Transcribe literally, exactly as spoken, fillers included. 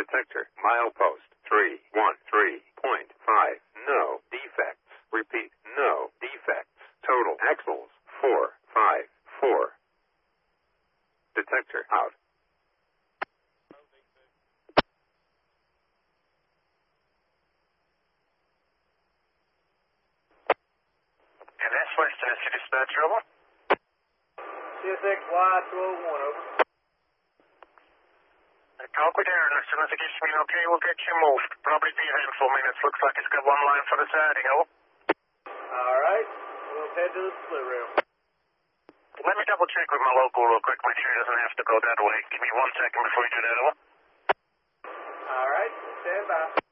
Detector, milepost three one three point five. No defects. Repeat, no defects. Total axles, four five four. Detector out. And that's West Tennessee Dispatch, over. C S X Y two oh one, over. Talk with Aaron. As soon as it gets me okay, we'll get you moved. Probably be a handful of minutes. Looks like it's got one line for the siding, over. All right. We'll head to the split rail. Let me double check with my local real quick. Make sure he doesn't have to go that way. Give me one second before you do that, over. All right. Stand by.